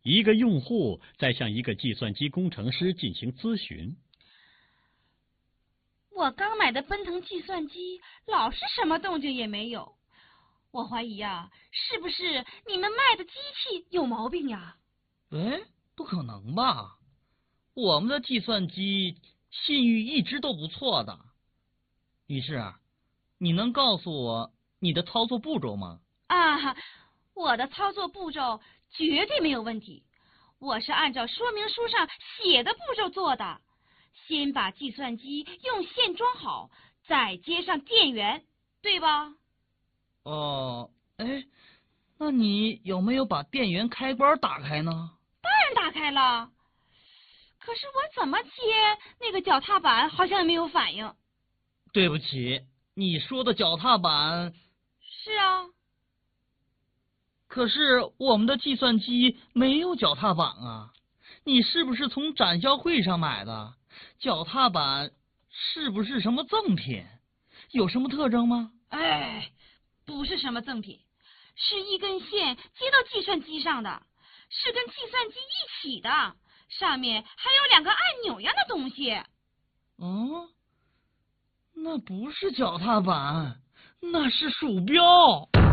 一个用户在向一个计算机工程师进行咨询。 我刚买的奔腾计算机老是什么动静也没有，我怀疑啊，是不是你们卖的机器有毛病呀？ 哎，不可能吧？我们的计算机信誉一直都不错的。女士，你能告诉我你的操作步骤吗？ 啊，我的操作步骤绝对没有问题，我是按照说明书上写的步骤做的。先把计算机用线装好，再接上电源，对吧？ 哦，哎，那你有没有把电源开关打开呢？ 当然打开了，可是我怎么接那个脚踏板好像没有反应。 对不起，你说的脚踏板。 是啊。 可是我们的计算机没有脚踏板啊，你是不是从展销会上买的？脚踏板是不是什么赠品？有什么特征吗？ 哎，不是什么赠品，是一根线接到计算机上的，是跟计算机一起的，上面还有2个按钮样的东西。 哦，那不是脚踏板，那是鼠标。